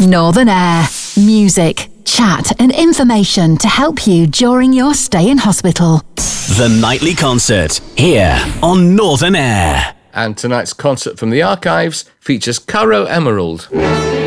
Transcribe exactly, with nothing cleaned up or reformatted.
Northern Air. Music, chat and information to help you during your stay in hospital. The Nightly Concert, here on Northern Air. And tonight's concert from the archives features Caro Emerald.